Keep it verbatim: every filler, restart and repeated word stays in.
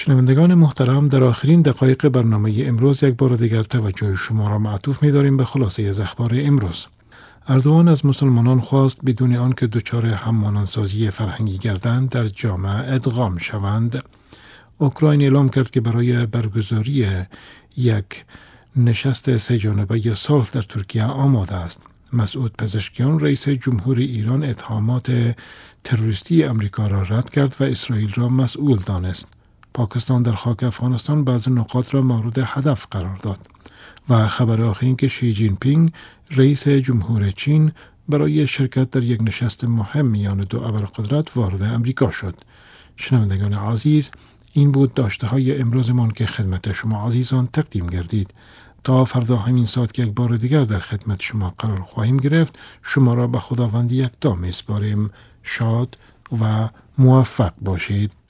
شنوندگان محترم، در آخرین دقایق برنامه امروز یک بار دیگر توجه شما را معطوف می داریم به خلاصه از اخبار امروز. اردوغان از مسلمانان خواست بدون آنکه دچار همانانسازی فرهنگی گردند در جامعه ادغام شوند. اوکراین اعلام کرد که برای برگزاری یک نشست سه جانبه صلح در ترکیه آماده است. مسعود پزشکیان رئیس جمهور ایران اتهامات تروریستی امریکا را رد کرد و اسرائیل را مسئول دانست. پاکستان در خاک افغانستان بعضی نقاط را مورد هدف قرار داد. و خبر آخرین که شی جین پینگ رئیس جمهور چین برای شرکت در یک نشست مهم میان دو ابرقدرت وارد امریکا شد. شنوندگان عزیز، این بود داشته های امروزمان که خدمت شما عزیزان تقدیم گردید. تا فردا همین ساعت که یک بار دیگر در خدمت شما قرار خواهیم گرفت، شما را به خداوند یکتا میسپاریم. شاد و موفق باشید.